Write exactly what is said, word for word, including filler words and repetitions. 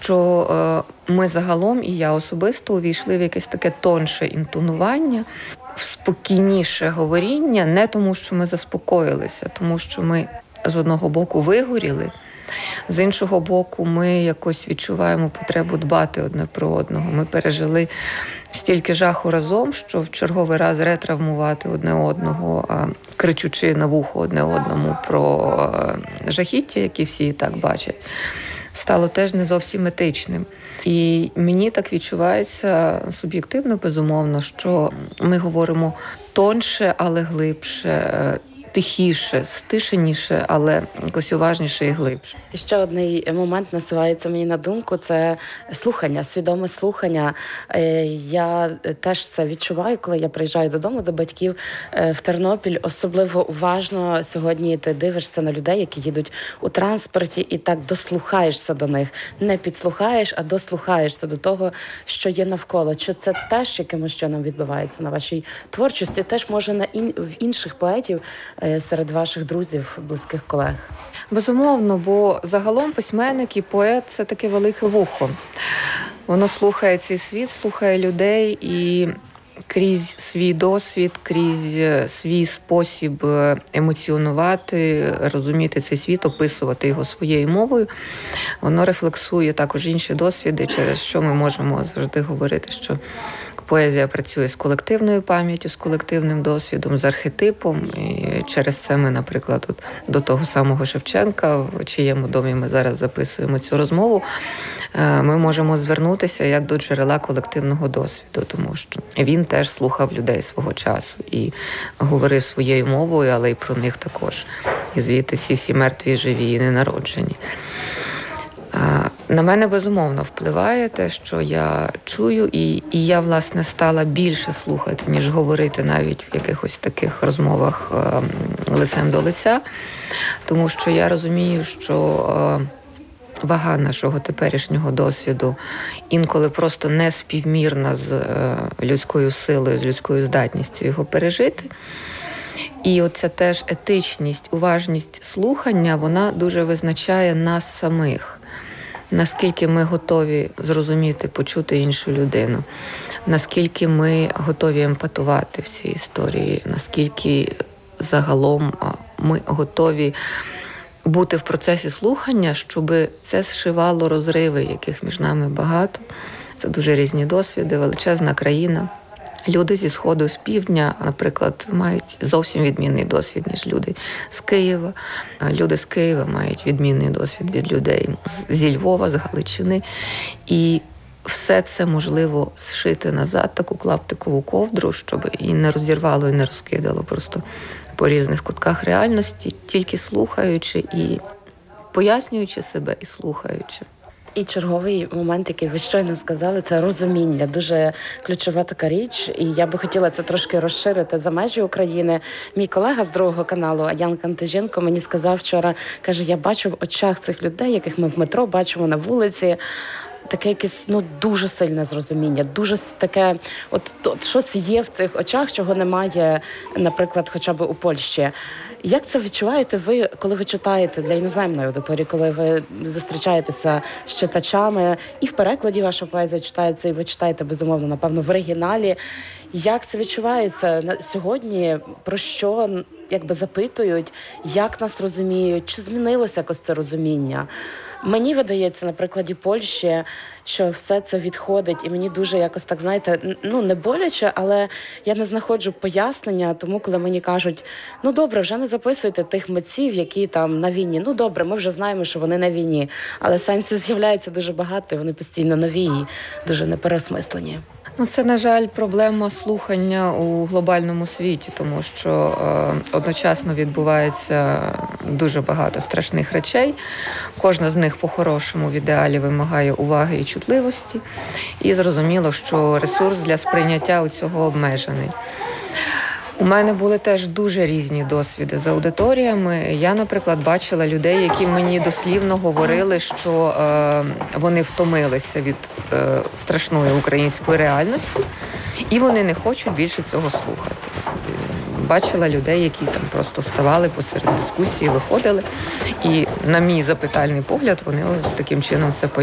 що ми загалом, і я особисто, увійшли в якесь таке тонше інтонування, в спокійніше говоріння, не тому, що ми заспокоїлися, тому що ми з одного боку вигоріли, з іншого боку ми якось відчуваємо потребу дбати одне про одного. Ми пережили стільки жаху разом, що в черговий раз ретравмувати одне одного, кричучи на вухо одне одному про жахіття, які всі і так бачать, стало теж не зовсім етичним. І мені так відчувається суб'єктивно, безумовно, що ми говоримо тонше, але глибше, тихіше, стишеніше, але якось уважніше і глибше. І ще один момент насувається мені на думку – це слухання, свідоме слухання. Я теж це відчуваю, коли я приїжджаю додому до батьків в Тернопіль. Особливо уважно сьогодні ти дивишся на людей, які їдуть у транспорті, і так дослухаєшся до них. Не підслухаєш, а дослухаєшся до того, що є навколо. Чи це теж якимось чином відбувається на вашій творчості? Теж може на ін... в інших поетів серед ваших друзів, близьких колег? Безумовно, бо загалом письменник і поет – це таке велике вухо. Воно слухає цей світ, слухає людей і крізь свій досвід, крізь свій спосіб емоціонувати, розуміти цей світ, описувати його своєю мовою. Воно рефлексує також інші досвіди, через що ми можемо завжди говорити, що поезія працює з колективною пам'яттю, з колективним досвідом, з архетипом. І через це ми, наприклад, от до того самого Шевченка, в чиєму домі ми зараз записуємо цю розмову, ми можемо звернутися як до джерела колективного досвіду, тому що він теж слухав людей свого часу і говорив своєю мовою, але й про них також. І звідти ці всі мертві, живі і ненароджені. На мене, безумовно, впливає те, що я чую, і, і я, власне, стала більше слухати, ніж говорити навіть в якихось таких розмовах е, лицем до лиця, тому що я розумію, що е, вага нашого теперішнього досвіду інколи просто не співмірна з е, людською силою, з людською здатністю його пережити. І оця теж етичність, уважність слухання, вона дуже визначає нас самих. Наскільки ми готові зрозуміти, почути іншу людину, наскільки ми готові емпатувати в цій історії, наскільки загалом ми готові бути в процесі слухання, щоб це зшивало розриви, яких між нами багато. Це дуже різні досвіди, величезна країна. Люди зі Сходу, з Півдня, наприклад, мають зовсім відмінний досвід, ніж люди з Києва. Люди з Києва мають відмінний досвід від людей зі Львова, з Галичини. І все це можливо зшити назад, таку клаптикову ковдру, щоб і не розірвало, і не розкидало просто по різних кутках реальності, тільки слухаючи і пояснюючи себе, і слухаючи. І черговий момент, який ви щойно сказали, це розуміння. Дуже ключова така річ. І я би хотіла це трошки розширити за межі України. Мій колега з другого каналу, Ян Кантиженко, мені сказав вчора, каже, я бачу в очах цих людей, яких ми в метро бачимо на вулиці, таке якесь, ну, дуже сильне зрозуміння, дуже таке, от, от щось є в цих очах, чого немає, наприклад, хоча б у Польщі. Як це відчуваєте ви, коли ви читаєте для іноземної аудиторії, коли ви зустрічаєтеся з читачами, і в перекладі ваша поезія читається, і ви читаєте, безумовно, напевно, в оригіналі. Як це відчувається на сьогодні? Про що, якби, запитують? Як нас розуміють? Чи змінилося якось це розуміння? Мені видається, на прикладі Польщі, що все це відходить, і мені дуже якось так, знаєте, ну, не боляче, але я не знаходжу пояснення, тому коли мені кажуть, ну, добре, вже не записуйте тих митців, які там на війні. Ну, добре, ми вже знаємо, що вони на війні, але сенсів з'являється дуже багато, і вони постійно нові і дуже непереосмислені. Ну, це, на жаль, проблема слухання у глобальному світі, тому що е, одночасно відбувається дуже багато страшних речей. Кожна з них по-хорошому в ідеалі вимагає уваги і чутливості. І зрозуміло, що ресурс для сприйняття у цього обмежений. У мене були теж дуже різні досвіди з аудиторіями. Я, наприклад, бачила людей, які мені дослівно говорили, що е, вони втомилися від е, страшної української реальності, і вони не хочуть більше цього слухати. Бачила людей, які там просто ставали посеред дискусії, виходили, і, на мій запитальний погляд, вони ось таким чином це пояснювали.